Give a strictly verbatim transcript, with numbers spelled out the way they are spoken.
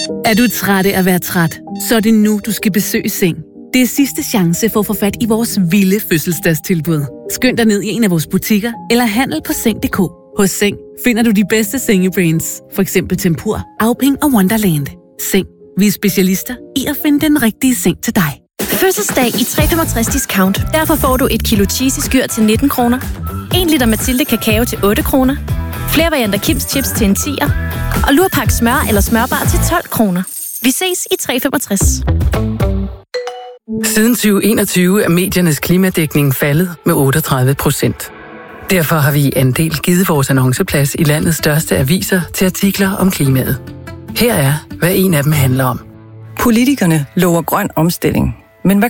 Er du træt af at være træt, så er det nu, du skal besøge Seng. Det er sidste chance for at få fat i vores vilde fødselsdagstilbud. Skynd dig ned i en af vores butikker, eller handel på seng punktum d k. Hos Seng finder du de bedste sengebrands, for eksempel Tempur, Auping og Wonderland. Seng. Vi er specialister i at finde den rigtige seng til dig. Fødselsdag i tre komma femogtres discount. Derfor får du et kilo cheesy skyr til nitten kroner. en liter Mathilde kakao til otte kroner. Flere varianter Kims chips til en tier. Og lurpak smør eller smørbar til tolv kroner. Vi ses i tre komma femogtres. Siden tyve enogtyve er mediernes klimadækning faldet med otteogtredive procent. Derfor har vi en del givet vores annonceplads i landets største aviser til artikler om klimaet. Her er, hvad en af dem handler om. Politikerne lover grøn omstilling. Men hvad